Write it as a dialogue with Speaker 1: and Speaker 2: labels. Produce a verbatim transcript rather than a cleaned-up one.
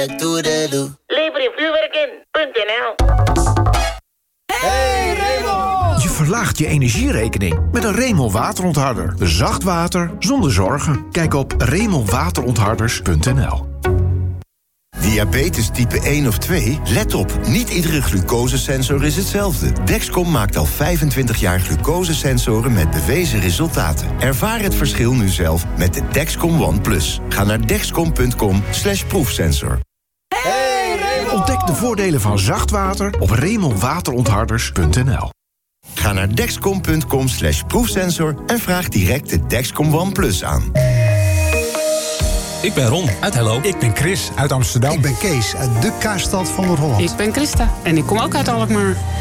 Speaker 1: Lever je vuurwerk in punt n l.
Speaker 2: Hey Raymond!
Speaker 3: Je verlaagt je energierekening met een Raymond waterontharder. Zacht water zonder zorgen. Kijk op raymond waterontharders punt n l.
Speaker 4: Diabetes type één of twee? Let op, niet iedere glucosesensor is hetzelfde. Dexcom maakt al vijfentwintig jaar glucosesensoren met bewezen resultaten. Ervaar het verschil nu zelf met de Dexcom One Plus. Ga naar dexcom punt com slash proefsensor.
Speaker 2: Hey Raymond!
Speaker 3: Ontdek de voordelen van zacht water op raymond waterontharders punt n l.
Speaker 4: Ga naar dexcom punt com slash proefsensor en vraag direct de Dexcom One Plus aan.
Speaker 5: Ik ben Ron uit Hello.
Speaker 6: Ik ben Chris uit Amsterdam.
Speaker 7: Ik ben Kees uit de Kaasstad van Noord-Holland.
Speaker 8: Ik ben Christa en ik kom ook uit Alkmaar.